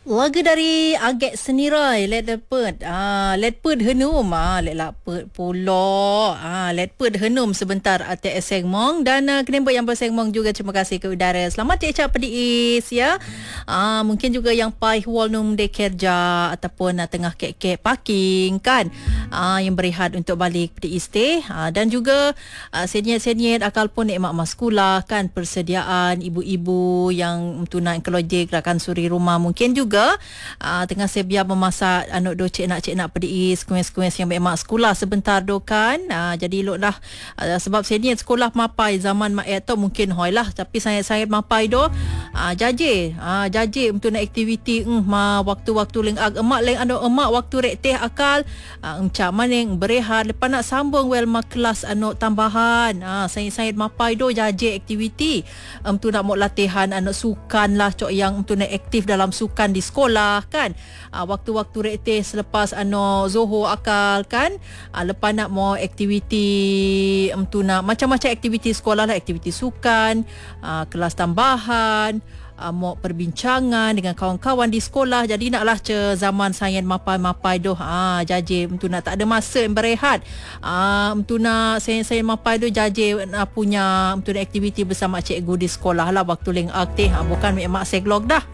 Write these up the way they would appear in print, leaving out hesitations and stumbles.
Lagu dari Agak Senirai Let Lepet Let Put Henum Let Lapet Pulo Let Put Henum sebentar Atik Sengmong. Dan kenembak yang bersengmong juga terima kasih ke udara. Selamat cek-cek pediis ya. Mungkin juga yang pai walnum de kerja ataupun tengah kek-kek parking kan, yang berehat untuk balik pediis teh. Dan juga senior-senior akal pun nikmat sekolah kan, persediaan ibu-ibu yang tunai kelojek rakan suri rumah mungkin juga tengah sedia memasak anak do cik nak pediis kuis-kuis yang mak sekolah sebentar do kan. Jadi elok lah sebab senior sekolah mapai zaman mak tu mungkin hoi lah, tapi saya mapai do jaje untuk nak aktiviti waktu-waktu leng emak leng ando emak waktu rek teh akal encak maning berehat lepas nak sambung mak kelas anak tambahan. Saya mapai do jaje aktiviti untuk nak mau latihan anak sukan lah cok yang untuk nak aktif dalam sukan di sekolah kan. Waktu-waktu rekte selepas Zohor akal kan, lepas nak mau aktiviti nak macam-macam aktiviti sekolah lah, aktiviti sukan, kelas tambahan, mau perbincangan dengan kawan-kawan di sekolah. Jadi naklah zaman saya mapai doh jaje untuk nak tak ada masa yang berehat, untuk nak saya mapai doh jaje punya untuk aktiviti bersama cikgu di sekolah lah waktu leng aktif, bukan mak seglog dah.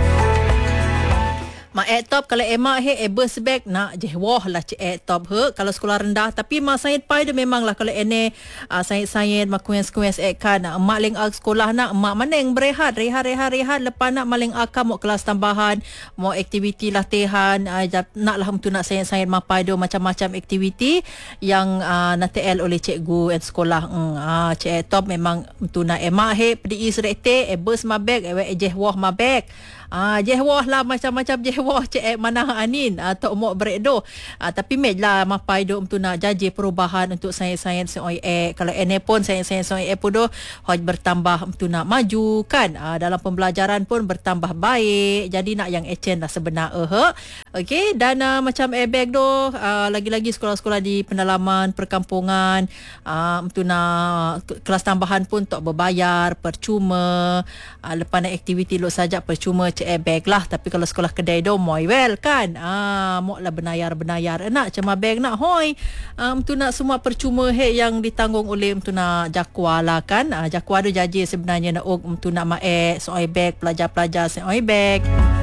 Mak top kalau emak bus bag nak jewah lah cik top kalau sekolah rendah. Tapi mak saya pai dia memanglah kalau ene saya mak kuis kan mak leng sekolah nak mak mana yang berehat rehat lepas nak maling akam mau kelas tambahan, mau aktiviti latihan, naklah untuk nak saya mak pai do macam-macam aktiviti yang nak TL oleh cikgu sekolah. Cik top memang untuk nak emak pediis rekte bus ma bag jewah ma bag. Jewah lah macam-macam jewah cik mana anin atau mau beredo. Tapi mejlah mapai do untuk nak jaji perubahan untuk saya kalau ene pun saya pun do hoj bertambah untuk nak maju kan, dalam pembelajaran pun bertambah baik. Jadi nak yang ecen lah sebenar okey. Dan macam airbag do lagi-lagi sekolah-sekolah di pendalaman perkampungan untuk nak kelas tambahan pun tak berbayar, percuma. Lepas nak aktiviti lo saja percuma bag lah. Tapi kalau sekolah kedai do moi well kan, mau lah benayar nak cuma bag nak hoi untuk nak semua percuma yang ditanggung oleh untuk nak jakwa lah kan. Jakwa do jaji sebenarnya nak untuk nak soal bag pelajar-pelajar soal bag.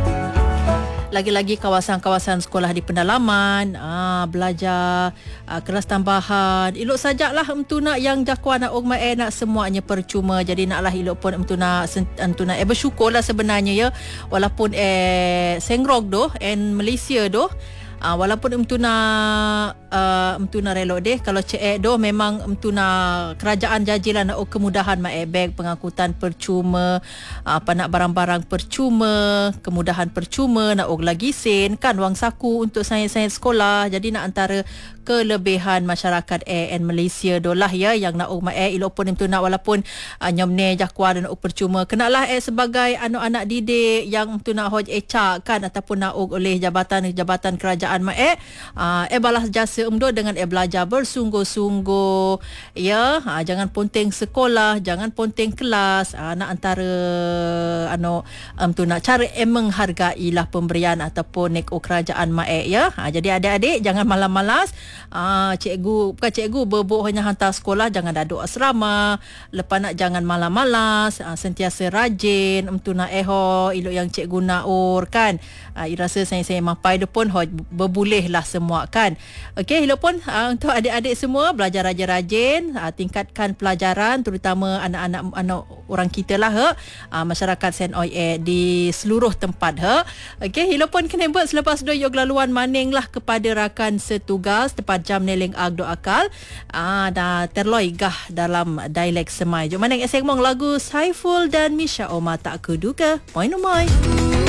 Lagi-lagi kawasan-kawasan sekolah di pendalaman, belajar kelas tambahan. Elok sajalah untuk nak yang jakwa nak nak semuanya percuma. Jadi naklah elok pun untuk nak bersyukurlah sebenarnya ya. Walaupun sengrog doh Malaysia doh, walaupun untuk nak relok deh kalau cek doh memang untuk nak kerajaan jajilah nak kemudahan bag pengangkutan percuma, nak barang-barang percuma, kemudahan percuma, nak lagi sen kan wang saku untuk sains-sains sekolah. Jadi nak antara kelebihan masyarakat Malaysia dolah ya yang nak elok pun untuk nak walaupun nyomne jakwa dan percuma kenalah sebagai anak-anak didik yang untuk nak hoj ecak kan ataupun nak oleh jabatan kerajaan balas jasa dengan belajar bersungguh-sungguh ya. Jangan ponteng sekolah, jangan ponteng kelas, nak antara untuk nak cara menghargailah pemberian ataupun kerajaan ya. Jadi adik-adik jangan malas-malas. Cikgu berbuk hanya hantar sekolah, jangan daduk asrama. Lepas nak jangan malas-malas, sentiasa rajin untuk nak elok yang cikgu naur kan. Rasa saya mapai dia pun berbulih lah semua kan. Okey, elok pun untuk adik-adik semua belajar rajin-rajin, tingkatkan pelajaran terutama anak-anak orang kita lah masyarakat Senoy di seluruh tempat Okey, elok pun kena buat selepas do yo laluan maning lah kepada rakan setugas tepat jam neleng do akal dah terloi gah dalam dialek semai. Jom maning esek mong lagu Saiful dan Misha Oma tak kuduga. Moi no moi.